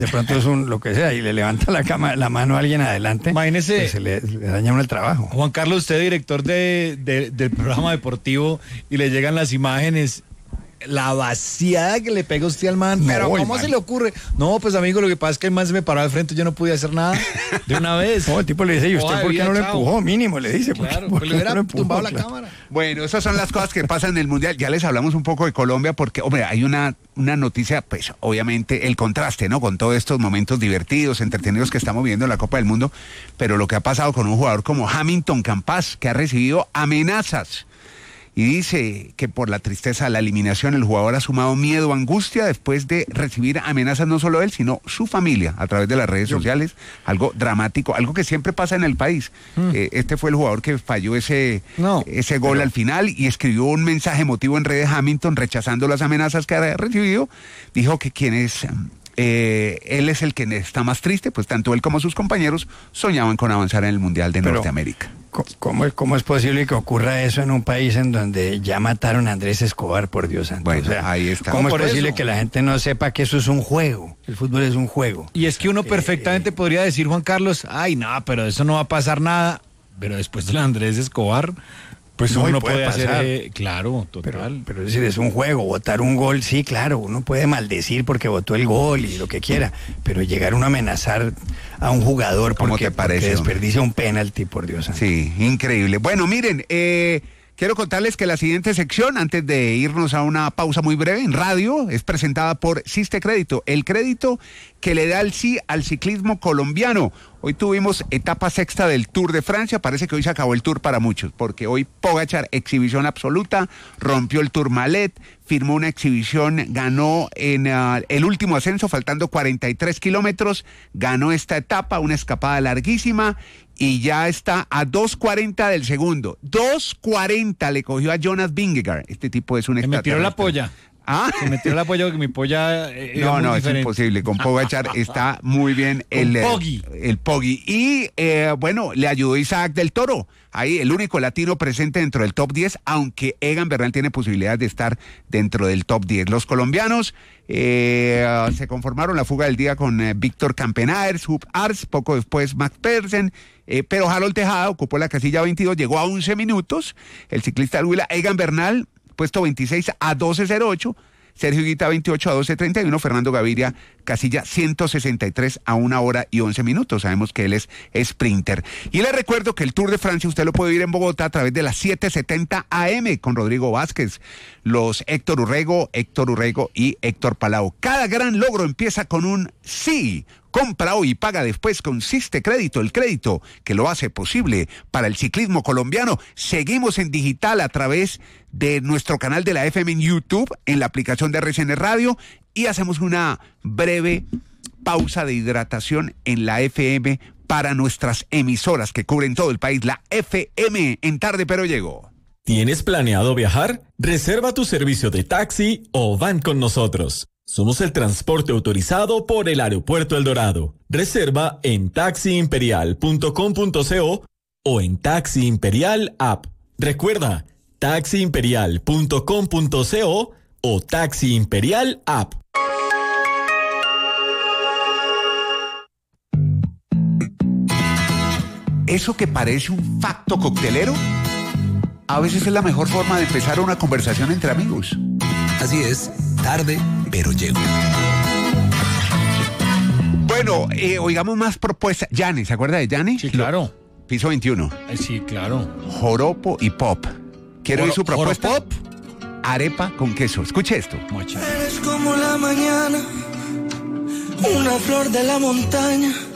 de pronto es lo que sea, y le levanta la mano a alguien adelante, imagínese, pues se le daña uno el trabajo. Juan Carlos, usted director del programa deportivo, y le llegan las imágenes, la vaciada que le pega usted al man, pero ¿cómo se le ocurre? No, pues amigo, lo que pasa es que el man se me paró al frente, yo no pude hacer nada de una vez. El tipo le dice, ¿y usted por qué no lo empujó? Mínimo, le dice. Claro, pues le hubiera tumbado la cámara. Bueno, esas son las cosas que pasan en el Mundial. Ya les hablamos un poco de Colombia porque, hombre, hay una noticia, pues obviamente el contraste, ¿no? Con todos estos momentos divertidos, entretenidos que estamos viendo en la Copa del Mundo, pero lo que ha pasado con un jugador como Hamilton Campas, que ha recibido amenazas. Y dice que por la tristeza de la eliminación el jugador ha sumado miedo, angustia después de recibir amenazas, no solo él, sino su familia a través de las redes sociales. Algo dramático, algo que siempre pasa en el país. Este fue el jugador que falló ese gol al final y escribió un mensaje emotivo en redes. Hamilton, rechazando las amenazas que ha recibido, dijo que él es el que está más triste, pues tanto él como sus compañeros soñaban con avanzar en el Mundial de Norteamérica. ¿Cómo es posible que ocurra eso en un país en donde ya mataron a Andrés Escobar, por Dios santo? Bueno, ahí está. ¿Cómo es posible que la gente no sepa que eso es un juego? El fútbol es un juego. Y es que uno perfectamente podría decir, Juan Carlos, ay, no, pero eso no va a pasar nada. Pero después de Andrés Escobar, pues uno puede hacer, claro, total. Pero es decir, es un juego, votar un gol, sí, claro, uno puede maldecir porque votó el gol y lo que quiera, pero llegar uno a amenazar a un jugador porque desperdicia un penalti, por Dios santo. Sí, increíble. Bueno, miren, quiero contarles que la siguiente sección, antes de irnos a una pausa muy breve en radio, es presentada por Siste Crédito, el crédito que le da el sí al ciclismo colombiano. Hoy tuvimos etapa sexta del Tour de Francia, parece que hoy se acabó el Tour para muchos, porque hoy Pogačar, exhibición absoluta, rompió el Tourmalet, firmó una exhibición, ganó en el último ascenso, faltando 43 kilómetros, ganó esta etapa, una escapada larguísima, y ya está a 2:40 del segundo. 2:40 le cogió a Jonas Vingegaard. Este tipo es un extraterrestre. Me tiró la polla. Se metió la polla porque mi polla no, es imposible. Con Pogačar está muy bien el Poggi. Y bueno, le ayudó Isaac del Toro. Ahí el único latino presente dentro del top 10, aunque Egan Bernal tiene posibilidades de estar dentro del top 10. Los colombianos se conformaron la fuga del día con Víctor Campenaer, Sub Ars, poco después Max Pedersen, pero Harold Tejada ocupó la casilla 22, llegó a 11 minutos. El ciclista del Huila, Egan Bernal, puesto 26 a 12:08, Sergio Higuita 28 a 12:31, Fernando Gaviria casilla 163 a 1 hora y 11 minutos. Sabemos que él es sprinter. Y le recuerdo que el Tour de Francia usted lo puede ir en Bogotá a través de las 7:70 AM con Rodrigo Vázquez, los Héctor Urrego y Héctor Palau. Cada gran logro empieza con un sí. Compra hoy y paga después con Siste Crédito, el crédito que lo hace posible para el ciclismo colombiano. Seguimos en digital a través de nuestro canal de la FM en YouTube, en la aplicación de RCN Radio, y hacemos una breve pausa de hidratación en la FM para nuestras emisoras que cubren todo el país. La FM en Tarde Pero Llego. ¿Tienes planeado viajar? Reserva tu servicio de taxi o van con nosotros. Somos el transporte autorizado por el Aeropuerto El Dorado. Reserva en taxiimperial.com.co o en Taxi Imperial App. Recuerda, taxiimperial.com.co o Taxi Imperial App. Eso que parece un facto coctelero, a veces es la mejor forma de empezar una conversación entre amigos. Así es, tarde, pero llego. Bueno, oigamos más propuestas. Yanni, ¿se acuerda de Yanni? Sí, claro. Piso 21. Sí, claro. Joropo y pop. ¿Quiere oír su propuesta? ¿Joropop? Arepa con queso. Escuche esto. Eres como la mañana, una flor de la montaña.